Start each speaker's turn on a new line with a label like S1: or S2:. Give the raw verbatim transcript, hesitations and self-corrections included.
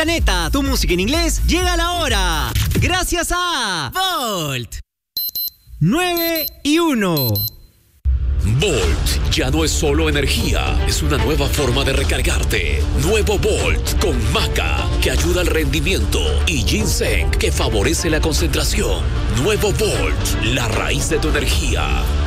S1: planeta, tu música en inglés llega a la hora. Gracias a Volt. nueve y uno.
S2: Volt ya no es solo energía, es una nueva forma de recargarte. Nuevo Volt con maca, que ayuda al rendimiento, y ginseng, que favorece la concentración. Nuevo Volt, la raíz de tu energía.